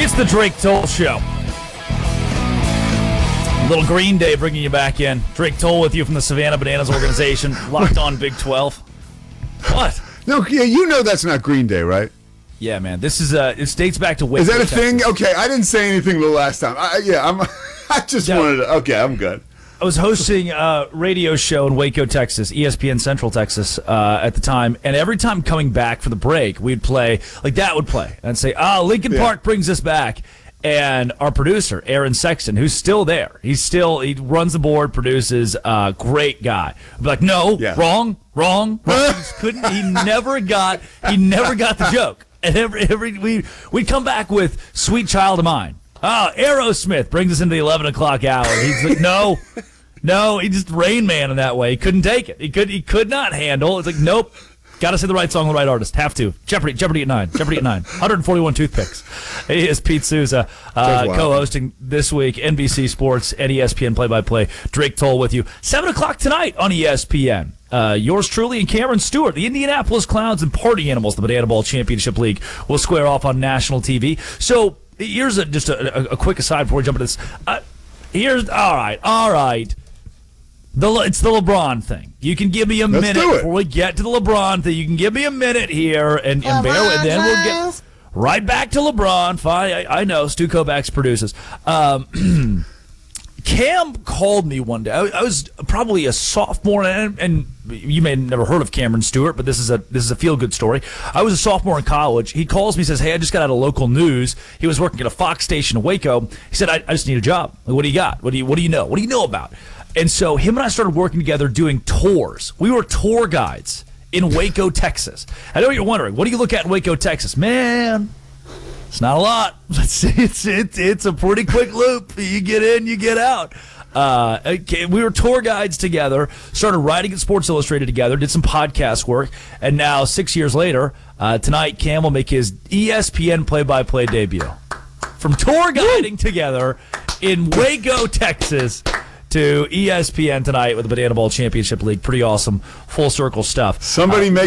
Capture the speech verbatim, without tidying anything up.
It's the Drake Toll Show. Little Green Day bringing you back in. Drake Toll with you from the Savannah Bananas organization. Locked on Big twelve. What? No, yeah, you know that's not Green Day, right? Yeah, man. This is uh, it dates back to Waco, Is that a Texas. thing? Okay, I didn't say anything the last time. I, yeah, I'm. I just Yeah. wanted to. Okay, I'm good. I was hosting a radio show in Waco, Texas, E S P N Central Texas uh, at the time, and every time coming back for the break, we'd play, like that would play, and say, ah, Lincoln Yeah. Park brings us back. And our producer, Aaron Sexton, who's still there, he's still, he runs the board, produces, uh, great guy. I'd be like, no, Yeah. wrong, wrong, wrong. He just couldn't, he never got, he never got the joke. And every, every, we, we'd come back with Sweet Child of Mine. Oh, Aerosmith brings us into the eleven o'clock hour. He's like, no. No, he just Rain Man in that way. He couldn't take it. He could he could not handle. It's like, nope. Got to say the right song, the right artist. Have to. Jeopardy, Jeopardy at nine. Jeopardy at nine. one hundred forty-one toothpicks. He is Pete Souza, uh, co-hosting this week N B C Sports and E S P N play-by-play. Drake Toll with you. seven o'clock tonight on E S P N. Uh, yours truly and Cameron Stewart, the Indianapolis Clowns and Party Animals, the Banana Ball Championship League, will square off on national T V. So here's a, just a, a, a quick aside before we jump into this. Uh, here's, all right, all right. The, it's the LeBron thing. You can give me a Let's minute do it. before we get to the LeBron thing. You can give me a minute here, and, and, bear, and then we'll get right back to LeBron. Fine, I, I know. Stu Kovacs produces. Um, Cam called me one day. I, I was probably a sophomore, and, and you may have never heard of Cameron Stewart, but this is a this is a feel good story. I was a sophomore in college. He calls me, says, "Hey, I just got out of local news." He was working at a Fox station in Waco. He said, "I, I just need a job. Like, what do you got? What do you What do you know? What do you know about?" And so him and I started working together doing tours. We were tour guides in Waco, Texas. I know you're wondering, what do you look at in Waco, Texas? Man, it's not a lot. It's it's it's, it's a pretty quick loop. You get in, you get out. Uh, okay, we were tour guides together, started writing at Sports Illustrated together, did some podcast work, and now six years later, uh, tonight Cam will make his E S P N play-by-play debut. From tour guiding together in Waco, Texas, to E S P N tonight with the Banana Ball Championship League. Pretty awesome, full circle stuff. Somebody uh, make